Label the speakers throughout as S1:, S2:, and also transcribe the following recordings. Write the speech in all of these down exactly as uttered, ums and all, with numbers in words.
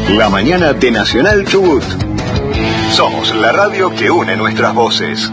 S1: La mañana de Nacional Chubut. Somos la radio que une nuestras voces.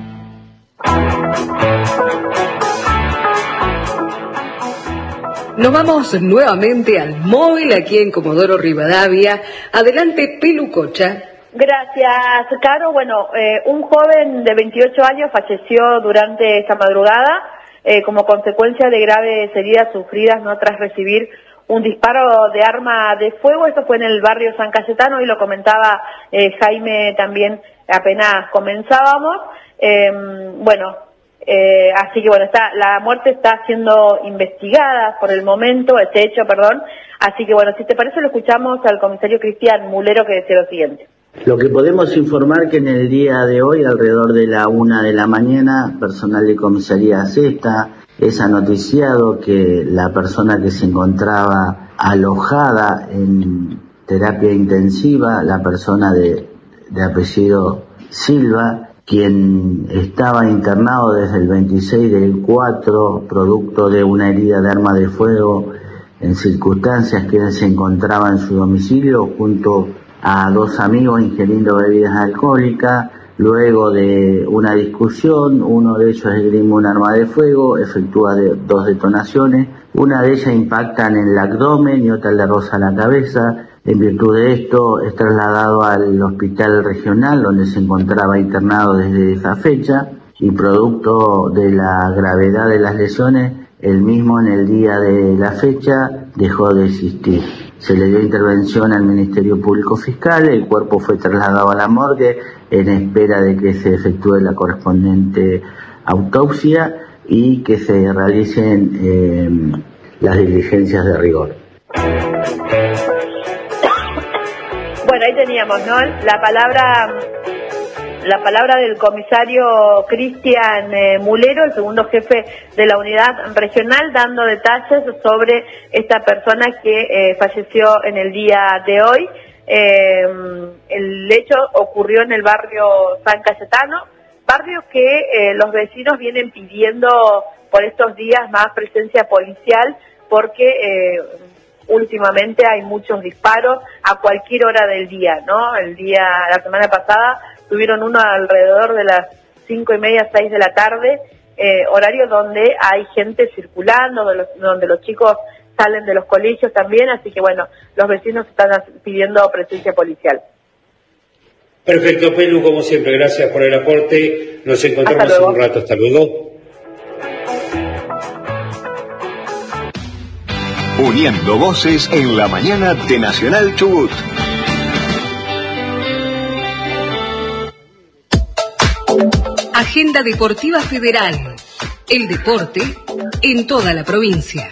S2: Nos vamos nuevamente al móvil aquí en Comodoro Rivadavia. Adelante, Pelucocha.
S3: Gracias, Caro. Bueno, eh, un joven de veintiocho años falleció durante esta madrugada eh, como consecuencia de graves heridas sufridas no tras recibir un disparo de arma de fuego. Esto fue en el barrio San Cayetano y lo comentaba eh, Jaime también apenas comenzábamos. Eh, bueno, eh, así que bueno, está, la muerte está siendo investigada por el momento, este hecho, perdón. Así que bueno, si te parece lo escuchamos al comisario Cristian Mulero, que decía lo siguiente.
S4: Lo que podemos informar que en el día de hoy, alrededor de la una de la mañana, personal de comisaría Sexta es anoticiado que la persona que se encontraba alojada en terapia intensiva, la persona de, de apellido Silva, quien estaba internado desde el veintiséis del cuatro, producto de una herida de arma de fuego en circunstancias que él se encontraba en su domicilio junto a dos amigos ingiriendo bebidas alcohólicas. Luego de una discusión, uno de ellos esgrime un arma de fuego, efectúa de, dos detonaciones, una de ellas impacta en el abdomen y otra le roza la cabeza. En virtud de esto es trasladado al hospital regional donde se encontraba internado desde esa fecha y producto de la gravedad de las lesiones, el mismo en el día de la fecha dejó de existir. Se le dio intervención al Ministerio Público Fiscal, el cuerpo fue trasladado a la morgue en espera de que se efectúe la correspondiente autopsia y que se realicen eh, las diligencias de rigor.
S3: Bueno, ahí teníamos, ¿no? La palabra... La palabra del comisario Cristian eh, Mulero, el segundo jefe de la unidad regional, dando detalles sobre esta persona que eh, falleció en el día de hoy. Eh, el hecho ocurrió en el barrio San Cayetano, barrio que eh, los vecinos vienen pidiendo por estos días más presencia policial porque eh, últimamente hay muchos disparos a cualquier hora del día, ¿no? El día, la semana pasada tuvieron uno alrededor de las cinco y media, seis de la tarde, eh, horario donde hay gente circulando, donde los, donde los chicos salen de los colegios también, así que bueno, los vecinos están pidiendo presencia policial.
S5: Perfecto, Pelu, como siempre, gracias por el aporte, nos encontramos en un rato, hasta luego.
S1: Uniendo voces en la mañana de Nacional Chubut.
S2: Agenda Deportiva Federal. El deporte en toda la provincia.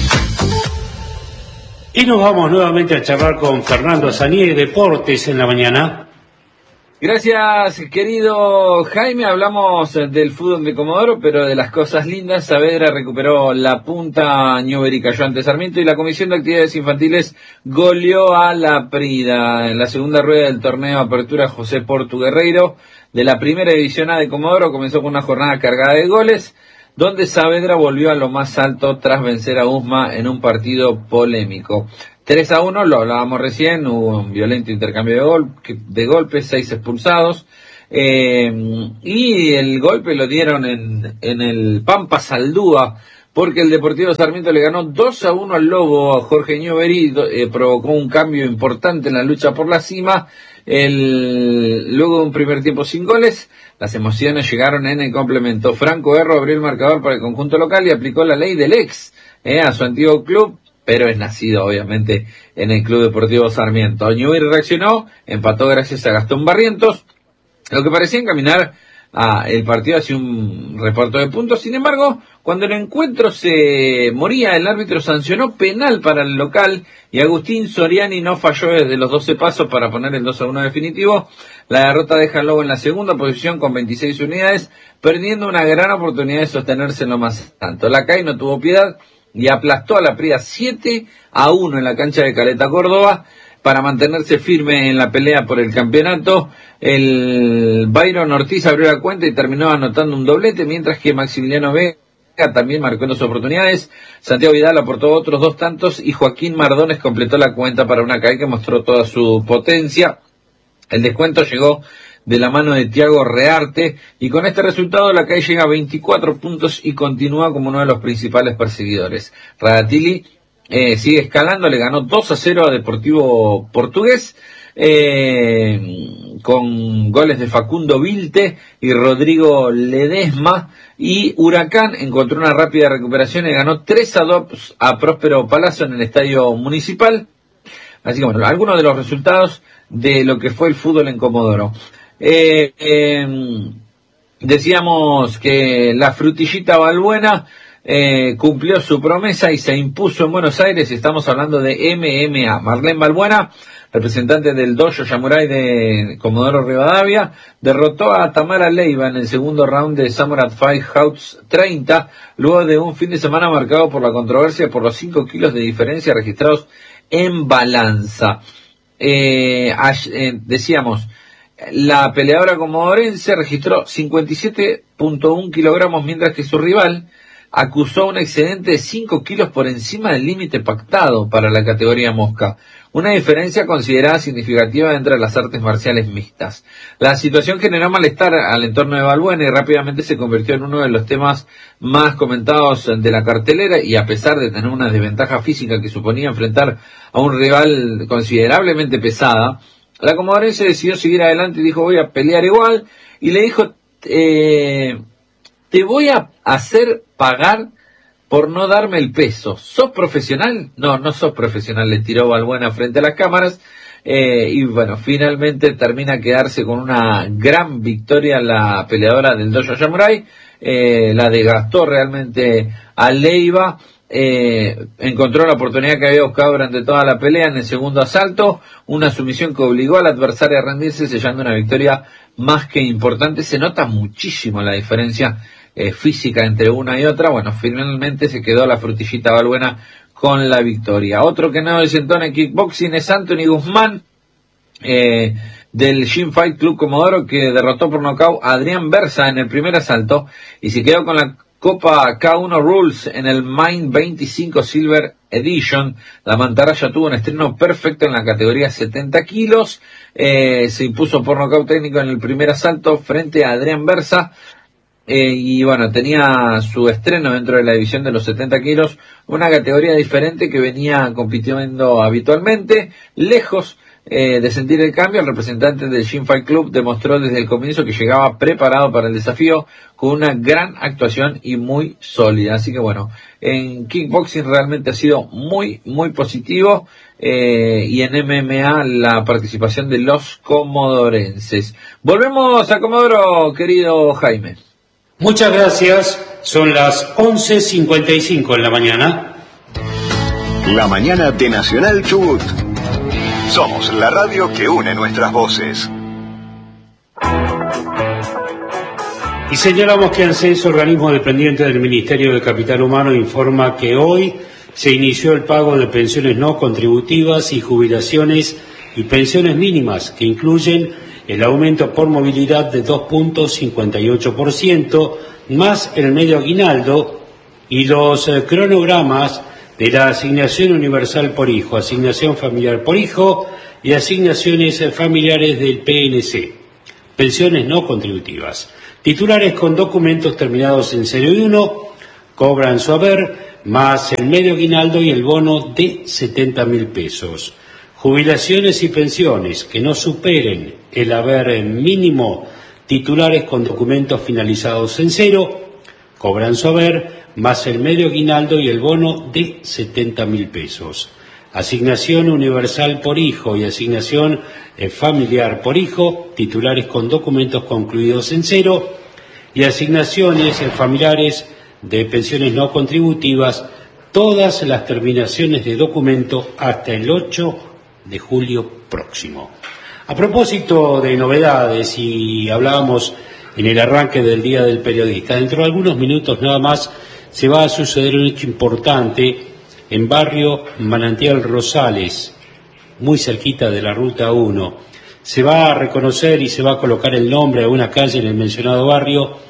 S5: Y nos vamos nuevamente a charlar con Fernando Sanier, Deportes en la mañana.
S6: Gracias, querido Jaime. Hablamos del fútbol de Comodoro, pero de las cosas lindas. Saavedra recuperó la punta, Newbery cayó ante Sarmiento y la Comisión de Actividades Infantiles goleó a la Prida. En la segunda rueda del torneo Apertura José Portu Guerreiro de la primera división A de Comodoro comenzó con una jornada cargada de goles, donde Saavedra volvió a lo más alto tras vencer a Usma en un partido polémico. tres a uno, lo hablábamos recién, hubo un violento intercambio de, gol, de golpes, seis expulsados, eh, y el golpe lo dieron en, en el Pampa Saldúa, porque el Deportivo Sarmiento le ganó dos a uno al Lobo. Jorge Newbery eh, provocó un cambio importante en la lucha por la cima. El, luego de un primer tiempo sin goles, las emociones llegaron en el complemento. Franco Erro abrió el marcador para el conjunto local y aplicó la ley del ex eh, a su antiguo club, pero es nacido obviamente en el Club Deportivo Sarmiento. Newbery reaccionó, empató gracias a Gastón Barrientos, lo que parecía encaminar a el partido hacia un reparto de puntos. Sin embargo, cuando el encuentro se moría, el árbitro sancionó penal para el local y Agustín Soriani no falló desde los doce pasos para poner el dos a uno definitivo. La derrota deja al Lobo en la segunda posición con veintiséis unidades, perdiendo una gran oportunidad de sostenerse en lo más alto. La C A I no tuvo piedad y aplastó a la Prida siete a uno en la cancha de Caleta, Córdoba, para mantenerse firme en la pelea por el campeonato. El Byron Ortiz abrió la cuenta y terminó anotando un doblete, mientras que Maximiliano Vega también marcó en dos oportunidades, Santiago Vidal aportó otros dos tantos y Joaquín Mardones completó la cuenta para una C A I que mostró toda su potencia. El descuento llegó de la mano de Thiago Rearte y con este resultado la C A I llega a veinticuatro puntos y continúa como uno de los principales perseguidores. Radatili eh, sigue escalando, le ganó dos a cero a Deportivo Portugués. Eh, con goles de Facundo Vilte y Rodrigo Ledesma, y Huracán encontró una rápida recuperación y ganó tres a dos a Próspero Palacio en el Estadio Municipal. Así que bueno, algunos de los resultados de lo que fue el fútbol en Comodoro. Eh, eh, decíamos que la Frutillita Balbuena eh, cumplió su promesa y se impuso en Buenos Aires. Estamos hablando de M M A. Marlene Balbuena, representante del Dojo Yamurai de Comodoro Rivadavia, derrotó a Tamara Leiva en el segundo round de Samurai Fight House treinta, luego de un fin de semana marcado por la controversia por los cinco kilos de diferencia registrados en balanza. Eh, eh, decíamos, la peleadora comodorense registró cincuenta y siete punto uno kilogramos, mientras que su rival acusó un excedente de cinco kilos por encima del límite pactado para la categoría mosca, una diferencia considerada significativa entre las artes marciales mixtas. La situación generó malestar al entorno de Balbuena y rápidamente se convirtió en uno de los temas más comentados de la cartelera, y a pesar de tener una desventaja física que suponía enfrentar a un rival considerablemente pesada, la comodorense decidió seguir adelante y dijo: voy a pelear igual, y le dijo, eh, te voy a hacer pagar por no darme el peso. ¿Sos profesional? No, no sos profesional, le tiró Balbuena frente a las cámaras. Eh, y bueno, finalmente termina a quedarse con una gran victoria la peleadora del Dojo Yamurai. Eh, la desgastó realmente a Leiva. Eh, encontró la oportunidad que había buscado durante toda la pelea en el segundo asalto, una sumisión que obligó al adversario a rendirse, sellando una victoria más que importante. Se nota muchísimo la diferencia eh, física entre una y otra. Bueno, finalmente se quedó la Frutillita Balbuena con la victoria. Otro que no desentona en kickboxing es Anthony Guzmán, eh, del Gym Fight Club Comodoro, que derrotó por nocaut a Adrián Berza en el primer asalto y se quedó con la Copa K uno Rules en el Mind veinticinco Silver Edition. La mantarraya tuvo un estreno perfecto en la categoría setenta kilos. Eh, se impuso por nocaut técnico en el primer asalto frente a Adrián Berza. Eh, y bueno, tenía su estreno dentro de la división de los setenta kilos, una categoría diferente que venía compitiendo habitualmente. Lejos eh, de sentir el cambio, el representante del Gym Fight Club demostró desde el comienzo que llegaba preparado para el desafío, con una gran actuación y muy sólida. Así que bueno, en kickboxing realmente ha sido muy, muy positivo, eh, y en M M A la participación de los comodorenses. Volvemos a Comodoro, querido Jaime.
S5: Muchas gracias, son las once cincuenta y cinco en la mañana.
S1: La mañana de Nacional Chubut. Somos la radio que une nuestras voces.
S5: Y señalamos que ANSES, organismo dependiente del Ministerio de Capital Humano, informa que hoy se inició el pago de pensiones no contributivas y jubilaciones y pensiones mínimas, que incluyen el aumento por movilidad de dos punto cincuenta y ocho por ciento, más el medio aguinaldo y los eh, cronogramas de la asignación universal por hijo, asignación familiar por hijo y asignaciones eh, familiares del P N C, pensiones no contributivas. Titulares con documentos terminados en cero y uno cobran su haber, más el medio aguinaldo y el bono de setenta mil pesos. Jubilaciones y pensiones que no superen el haber mínimo, titulares con documentos finalizados en cero, cobran su haber, más el medio aguinaldo y el bono de setenta mil pesos. Asignación universal por hijo y asignación eh, familiar por hijo, titulares con documentos concluidos en cero, y asignaciones eh, familiares de pensiones no contributivas, todas las terminaciones de documento hasta el ocho de julio próximo. A propósito de novedades, y hablábamos en el arranque del Día del Periodista, dentro de algunos minutos nada más se va a suceder un hecho importante en barrio Manantial Rosales, muy cerquita de la Ruta uno. Se va a reconocer y se va a colocar el nombre a una calle en el mencionado barrio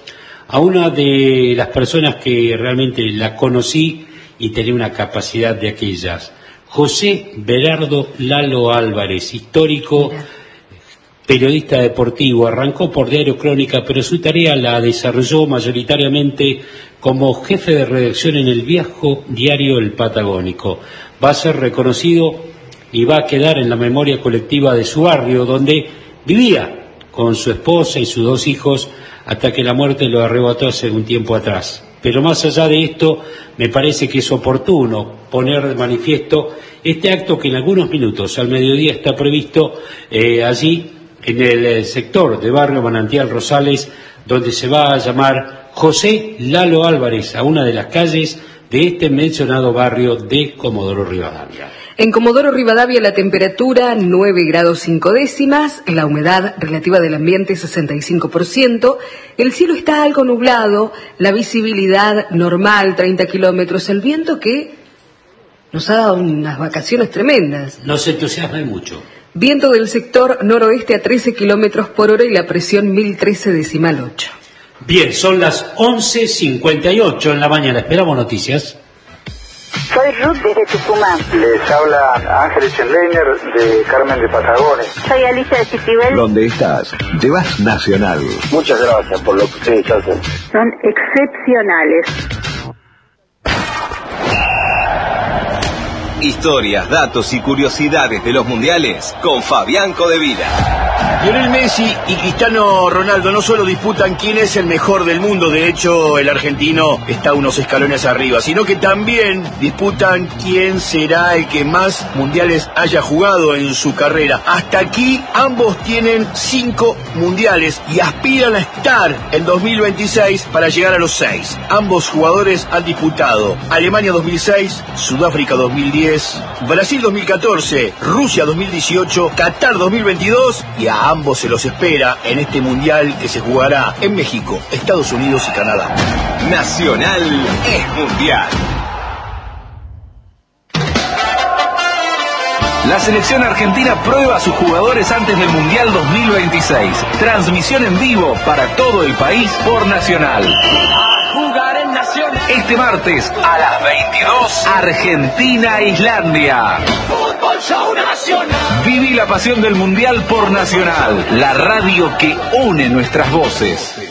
S5: a una de las personas que realmente la conocí y tenía una capacidad de aquellas. José Berardo Lalo Álvarez, histórico, periodista deportivo, arrancó por Diario Crónica, pero su tarea la desarrolló mayoritariamente como jefe de redacción en el viejo diario El Patagónico. Va a ser reconocido y va a quedar en la memoria colectiva de su barrio, donde vivía con su esposa y sus dos hijos, hasta que la muerte lo arrebató hace un tiempo atrás. Pero más allá de esto, me parece que es oportuno poner de manifiesto este acto que en algunos minutos al mediodía está previsto eh, allí en el sector de Barrio Manantial Rosales, donde se va a llamar José Lalo Álvarez, a una de las calles de este mencionado barrio de Comodoro Rivadavia.
S2: En Comodoro Rivadavia la temperatura nueve grados cinco décimas, la humedad relativa del ambiente sesenta y cinco por ciento, el cielo está algo nublado, la visibilidad normal treinta kilómetros, el viento que nos ha dado unas vacaciones tremendas.
S5: Nos entusiasma mucho.
S2: Viento del sector noroeste a trece kilómetros por hora y la presión mil trece decimal ocho.
S5: Bien, son las once cincuenta y ocho en la mañana, esperamos noticias.
S7: Soy Ruth desde Tucumán.
S8: Les habla Ángeles Schenleiner de Carmen de Patagones.
S7: Soy Alicia de Citibel.
S1: ¿Dónde estás? Llevas Nacional.
S8: Muchas gracias por lo que ustedes hacen.
S7: Son excepcionales.
S9: Historias, datos y curiosidades de los mundiales con Fabián Codevila.
S10: Lionel Messi y Cristiano Ronaldo no solo disputan quién es el mejor del mundo, de hecho el argentino está unos escalones arriba, sino que también disputan quién será el que más mundiales haya jugado en su carrera. Hasta aquí ambos tienen cinco mundiales y aspiran a estar en dos mil veintiséis para llegar a los seis. Ambos jugadores han disputado Alemania dos mil seis, Sudáfrica dos mil diez, Brasil dos mil catorce, Rusia dos mil dieciocho, Qatar dos mil veintidós y a ambos se los espera en este mundial que se jugará en México, Estados Unidos y Canadá.
S9: Nacional es mundial. La selección argentina prueba a sus jugadores antes del Mundial dos mil veintiséis. Transmisión en vivo para todo el país por Nacional. A jugar en Nacional. Este martes a las veintidós, Argentina-Islandia. Fútbol Show Nacional. Viví la pasión del Mundial por Nacional, la radio que une nuestras voces.